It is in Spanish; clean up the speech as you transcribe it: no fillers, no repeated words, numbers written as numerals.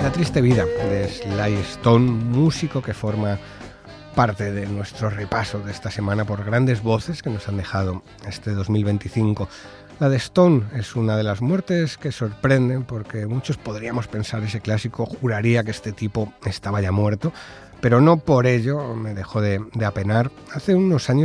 La triste vida de Sly Stone, músico que forma parte de nuestro repaso de esta semana por grandes voces que nos han dejado este 2025. La de Stone es una de las muertes que sorprenden porque muchos podríamos pensar ese clásico, juraría que este tipo estaba ya muerto, pero no por ello me dejó de apenar. Hace unos años